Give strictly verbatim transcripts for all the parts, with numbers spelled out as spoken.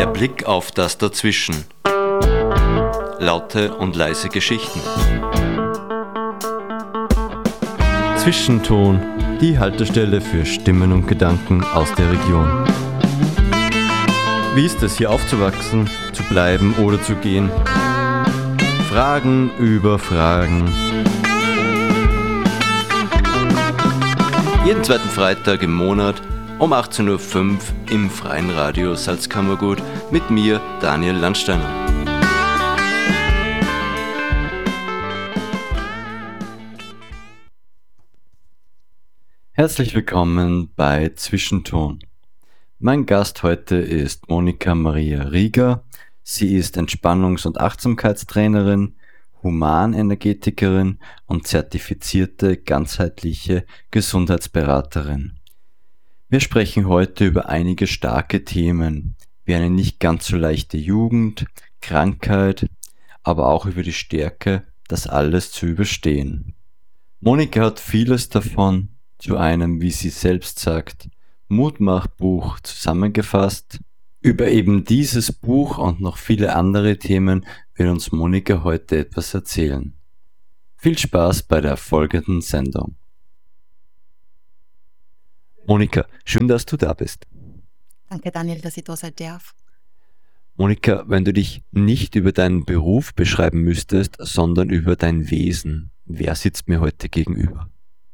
Der Blick auf das Dazwischen. Laute und leise Geschichten. Zwischenton, die Haltestelle für Stimmen und Gedanken aus der Region. Wie ist es, hier aufzuwachsen, zu bleiben oder zu gehen? Fragen über Fragen. Jeden zweiten Freitag im Monat um achtzehn Uhr fünf im Freien Radio Salzkammergut mit mir, Daniel Landsteiner. Herzlich willkommen bei Zwischenton. Mein Gast heute ist Monika Maria Rieger. Sie ist Entspannungs- und Achtsamkeitstrainerin, Humanenergetikerin und zertifizierte ganzheitliche Gesundheitsberaterin. Wir sprechen heute über einige starke Themen, wie eine nicht ganz so leichte Jugend, Krankheit, aber auch über die Stärke, das alles zu überstehen. Monika hat vieles davon zu einem, wie sie selbst sagt, Mutmachbuch zusammengefasst. Über eben dieses Buch und noch viele andere Themen wird uns Monika heute etwas erzählen. Viel Spaß bei der folgenden Sendung. Monika, schön, dass du da bist. Danke, Daniel, dass ich da sein darf. Monika, wenn du dich nicht über deinen Beruf beschreiben müsstest, sondern über dein Wesen, wer sitzt mir heute gegenüber?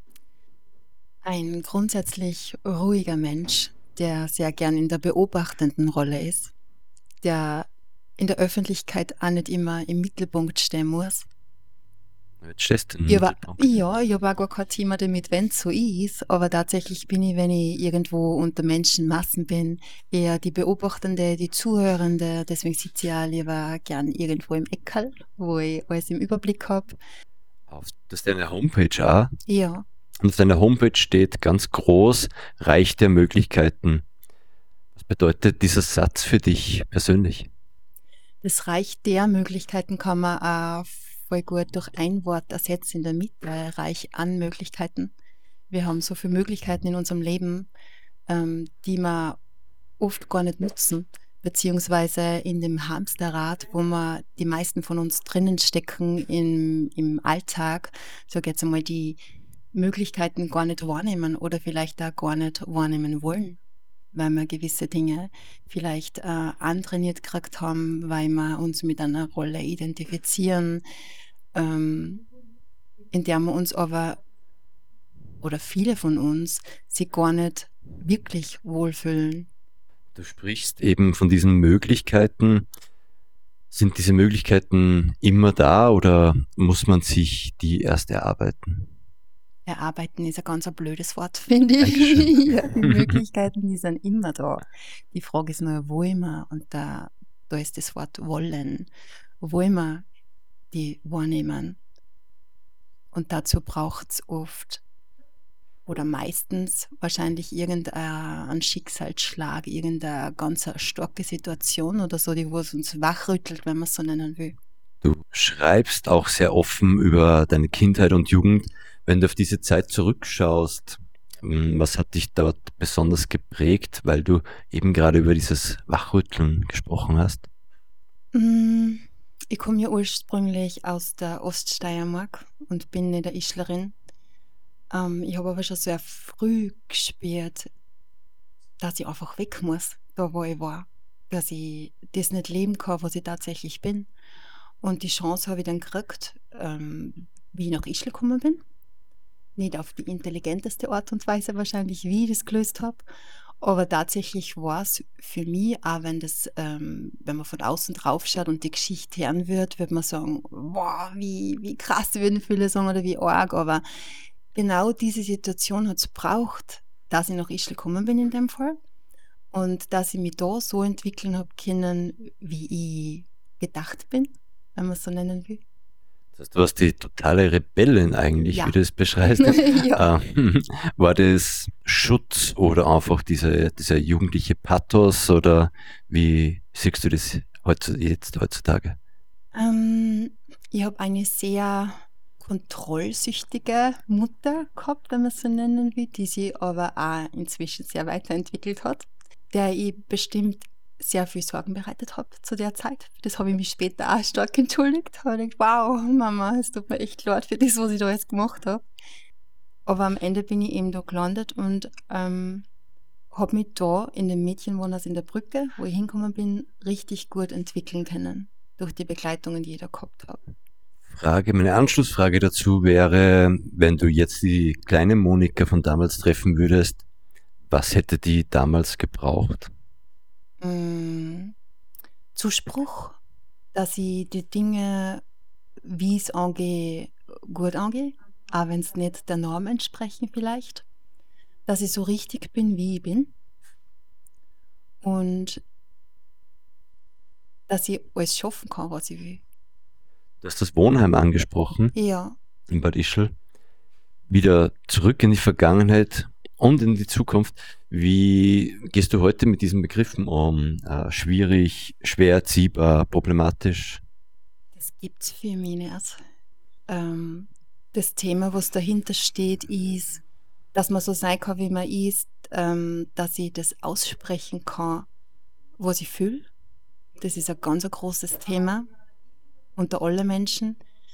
Ein grundsätzlich ruhiger Mensch, der sehr gern in der beobachtenden Rolle ist, der in der Öffentlichkeit auch nicht immer im Mittelpunkt stehen muss. Jetzt stehst du im Ich aber, Mittelpunkt. ja, ich habe auch gar kein Thema damit, wenn es so ist, aber tatsächlich bin ich, wenn ich irgendwo unter Menschenmassen bin, eher die Beobachtende, die Zuhörende. Deswegen sitze ich auch lieber gern irgendwo im Eckerl, wo ich alles im Überblick habe. Auf, das ist deine Homepage auch. Ja. Und auf deiner Homepage steht ganz groß, Reich der Möglichkeiten. Was bedeutet dieser Satz für dich persönlich? Das Reich der Möglichkeiten kann man auch voll gut durch ein Wort ersetzen in der Mitte, Reich an Möglichkeiten. Wir haben so viele Möglichkeiten in unserem Leben, ähm, die wir oft gar nicht nutzen, beziehungsweise in dem Hamsterrad, wo wir die meisten von uns drinnen stecken im, im Alltag, so jetzt einmal die Möglichkeiten gar nicht wahrnehmen oder vielleicht auch gar nicht wahrnehmen wollen, weil wir gewisse Dinge vielleicht äh, antrainiert gekriegt haben, weil wir uns mit einer Rolle identifizieren, ähm, in der wir uns aber, oder viele von uns, sich gar nicht wirklich wohlfühlen. Du sprichst eben von diesen Möglichkeiten. Sind diese Möglichkeiten immer da oder muss man sich die erst erarbeiten? Erarbeiten ist ein ganz ein blödes Wort, finde ich. Dankeschön. Ja, die Möglichkeiten, die sind immer da. Die Frage ist nur, wollen wir? Und da, da ist das Wort wollen. Wollen wir die wahrnehmen? Und dazu braucht es oft oder meistens wahrscheinlich irgendeinen Schicksalsschlag, irgendeine ganz starke Situation oder so, die wo es uns wachrüttelt, wenn man es so nennen will. Du schreibst auch sehr offen über deine Kindheit und Jugend. Wenn du auf diese Zeit zurückschaust, was hat dich dort besonders geprägt, weil du eben gerade über dieses Wachrütteln gesprochen hast? Ich komme ja ursprünglich aus der Oststeiermark und bin in der Ischlerin. Ähm, ich habe aber schon sehr früh gespürt, dass ich einfach weg muss, da wo ich war. Dass ich das nicht leben kann, was ich tatsächlich bin. Und die Chance habe ich dann gekriegt, ähm, wie ich nach Ischl gekommen bin. Nicht auf die intelligenteste Art und Weise wahrscheinlich, wie ich das gelöst habe. Aber tatsächlich war es für mich, auch wenn das, ähm, wenn man von außen drauf schaut und die Geschichte hören wird, wird man sagen, wow, wie, wie krass, würden viele sagen, oder wie arg. Aber genau diese Situation hat es gebraucht, dass ich nach Ischl gekommen bin in dem Fall. Und dass ich mich da so entwickeln habe können, wie ich gedacht bin, wenn man es so nennen will. Das heißt, du warst die totale Rebellin eigentlich, Ja. wie du es beschreibst. Ja. Ähm, war das Schutz oder einfach diese, dieser jugendliche Pathos oder wie siehst du das heutz- jetzt heutzutage? Ähm, ich habe eine sehr kontrollsüchtige Mutter gehabt, wenn man es so nennen will, die sich aber auch inzwischen sehr weiterentwickelt hat, der ich bestimmt sehr viel Sorgen bereitet hat zu der Zeit. Für das habe ich mich später auch stark entschuldigt. Habe gedacht, wow, Mama, es tut mir echt leid für das, was ich da jetzt gemacht habe. Aber am Ende bin ich eben da gelandet und ähm, habe mich da in dem Mädchenwohnhaus in der Brücke, wo ich hingekommen bin, richtig gut entwickeln können. Durch die Begleitungen, die ich da gehabt habe. Frage, meine Anschlussfrage dazu wäre, wenn du jetzt die kleine Monika von damals treffen würdest, was hätte die damals gebraucht? Mm, Zuspruch, dass ich die Dinge, wie es angeht, gut angehe, auch wenn es nicht der Norm entsprechen vielleicht. Dass ich so richtig bin, wie ich bin. Und dass ich alles schaffen kann, was ich will. Du hast das Wohnheim angesprochen Ja, in Bad Ischl. Wieder zurück in die Vergangenheit und in die Zukunft. Wie gehst du heute mit diesen Begriffen um? Äh, schwierig, schwer erziehbar, problematisch? das gibt es für mich nicht. Ähm, das Thema, was dahinter steht, ist, dass man so sein kann, wie man ist, ähm, dass ich das aussprechen kann, was ich fühle. Das ist ein ganz ein großes Thema unter allen Menschen,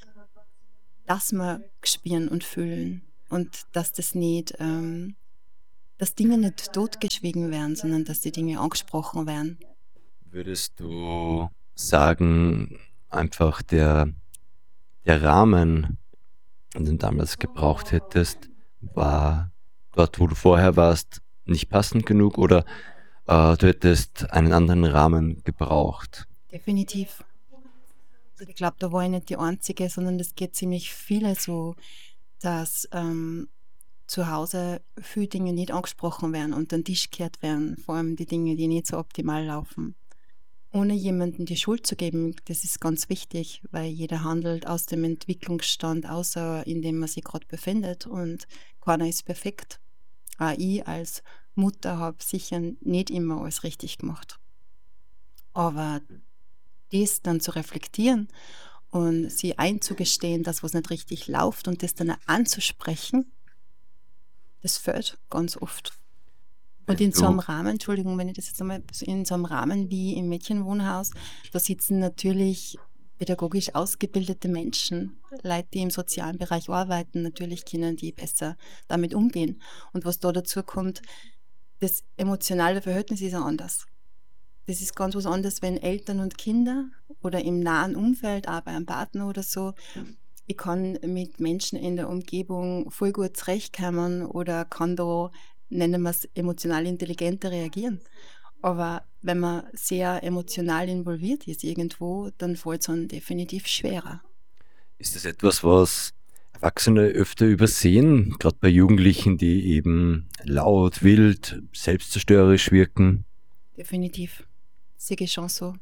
dass wir spüren und fühlen und dass das nicht, ähm, dass Dinge nicht totgeschwiegen werden, sondern dass die Dinge angesprochen werden. Würdest du sagen, einfach der, der Rahmen, den du damals gebraucht hättest, war dort, wo du vorher warst, nicht passend genug oder äh, du hättest einen anderen Rahmen gebraucht? Definitiv. Also ich glaube, da war ich nicht die Einzige, sondern das geht ziemlich viele so, dass ähm, zu Hause viele Dinge nicht angesprochen werden, unter den Tisch gekehrt werden, vor allem die Dinge, die nicht so optimal laufen. Ohne jemandem die Schuld zu geben, das ist ganz wichtig, weil jeder handelt aus dem Entwicklungsstand, außer in dem man sich gerade befindet und keiner ist perfekt. Auch ich als Mutter habe sicher nicht immer alles richtig gemacht. Aber das dann zu reflektieren und sie einzugestehen, dass was nicht richtig läuft und das dann auch anzusprechen, das fehlt ganz oft. Und Wenn in so einem du, Rahmen, Entschuldigung, wenn ich das jetzt einmal, so in so einem Rahmen wie im Mädchenwohnhaus, da sitzen natürlich pädagogisch ausgebildete Menschen, Leute, die im sozialen Bereich arbeiten, natürlich können die besser damit umgehen. Und was da dazu kommt, das emotionale Verhältnis ist auch anders. Das ist ganz was anderes, wenn Eltern und Kinder oder im nahen Umfeld, auch bei einem Partner oder so, ich kann mit Menschen in der Umgebung voll gut zurechtkommen oder kann da, nennen wir es, emotional intelligenter reagieren. Aber wenn man sehr emotional involviert ist irgendwo, dann fällt es einem definitiv schwerer. ist das etwas, was Erwachsene öfter übersehen, gerade bei Jugendlichen, die eben laut, wild, selbstzerstörerisch wirken? Definitiv. Sehe ich schon so.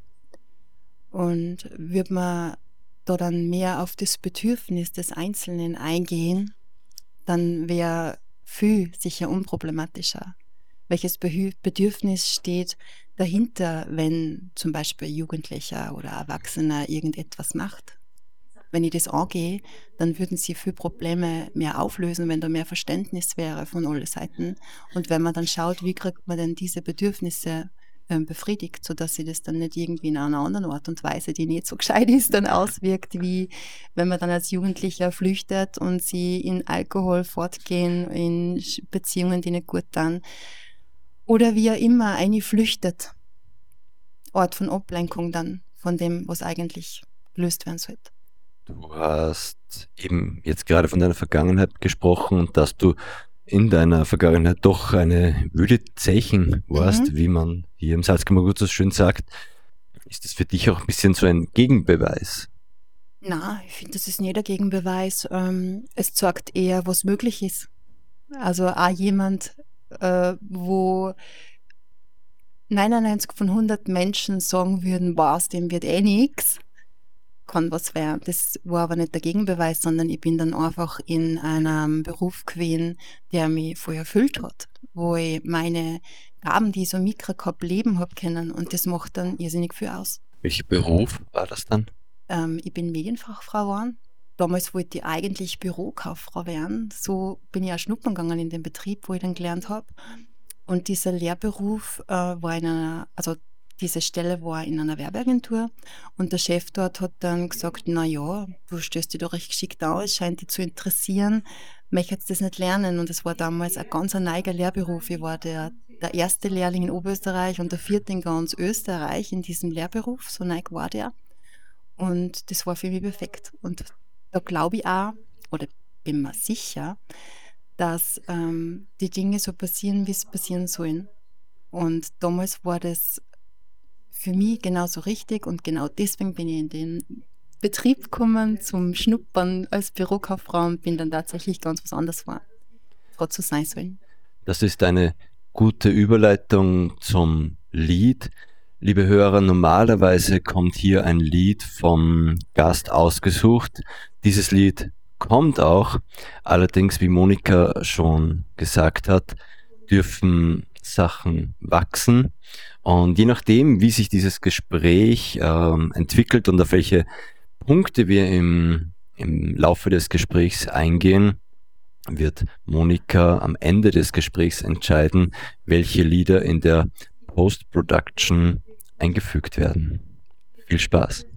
Und würde man da dann mehr auf das Bedürfnis des Einzelnen eingehen, dann wäre viel sicher unproblematischer. Welches Behü- Bedürfnis steht dahinter, wenn zum Beispiel ein Jugendlicher oder Erwachsener irgendetwas macht? Wenn ich das angehe, dann würden sie viel Probleme mehr auflösen, wenn da mehr Verständnis wäre von allen Seiten. Und wenn man dann schaut, wie kriegt man denn diese Bedürfnisse ähm, befriedigt, sodass sie das dann nicht irgendwie in einer anderen Art und Weise, die nicht so gescheit ist, dann auswirkt, wie wenn man dann als Jugendlicher flüchtet und sie in Alkohol fortgehen, in Sch- Beziehungen, die nicht gut dann. Oder wie auch immer, eine flüchtet. Ort von Ablenkung dann von dem, was eigentlich gelöst werden sollte. Du hast eben jetzt gerade von deiner Vergangenheit gesprochen und dass du in deiner Vergangenheit doch eine wüde Zeichen warst, Mhm. wie man hier im Salzkammergut so schön sagt. Ist das für dich auch ein bisschen so ein Gegenbeweis? Na, ich finde, das ist nicht der Gegenbeweis. Ähm, es zeigt eher, was möglich ist. Also auch jemand, äh, wo neunundneunzig von hundert Menschen sagen würden, was, dem wird eh nichts, kann was werden. Das war aber nicht der Gegenbeweis, sondern ich bin dann einfach in einem Beruf gewesen, der mich voll erfüllt hat, wo ich meine Gaben, die ich so mikro gehabt, leben habe können und das macht dann irrsinnig viel aus. Welcher Beruf war das dann? Ähm, ich bin Medienfachfrau geworden. Damals wollte ich eigentlich Bürokauffrau werden. So bin ich auch schnuppern gegangen in den Betrieb, wo ich dann gelernt habe. Und dieser Lehrberuf äh, war in einer, also diese Stelle war in einer Werbeagentur und der Chef dort hat dann gesagt, na ja, du stellst dich da recht geschickt aus, scheint dich zu interessieren, möchtest du das nicht lernen? Und es war damals ein ganz ein neuer Lehrberuf. Ich war der, der erste Lehrling in Oberösterreich und der vierte in ganz Österreich in diesem Lehrberuf, so neu war der. Und das war für mich perfekt. Und da glaube ich auch, oder bin mir sicher, dass ähm, die Dinge so passieren, wie es passieren sollen. Und damals war das für mich genauso richtig und genau deswegen bin ich in den Betrieb gekommen zum Schnuppern als Bürokauffrau und bin dann tatsächlich ganz was anderes geworden. Hat so sein sollen. Das ist eine gute Überleitung zum Lied. Liebe Hörer, normalerweise kommt hier ein Lied vom Gast ausgesucht. Dieses Lied kommt auch, allerdings, wie Monika schon gesagt hat, dürfen Sachen wachsen. Und je nachdem, wie sich dieses Gespräch ähm, entwickelt und auf welche Punkte wir im, im Laufe des Gesprächs eingehen, wird Monika am Ende des Gesprächs entscheiden, welche Lieder in der Post-Production eingefügt werden. Viel Spaß!